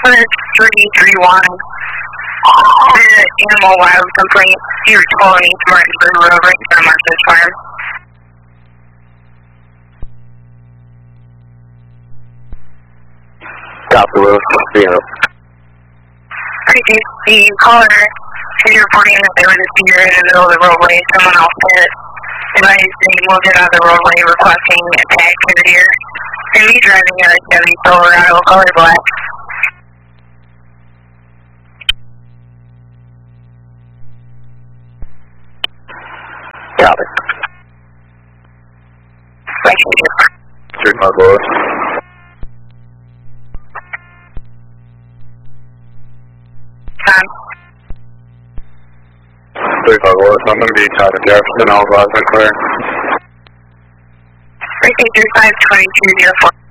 331. Animal wild complaint. You're 12 East Martin Blue Road, right in front of Marcus Farm. Copy, Lewis. The caller is reporting that there was a deer in the middle of the roadway. Someone else had advised they moved it out of the roadway requesting a tag for the deer. And me driving a Chevy Silverado color black. Copy. Thank you. 3 Lewis. Time. 3 Lewis. I'm going to be talking to Jefferson. I'll go out and clear. Frequency 352204.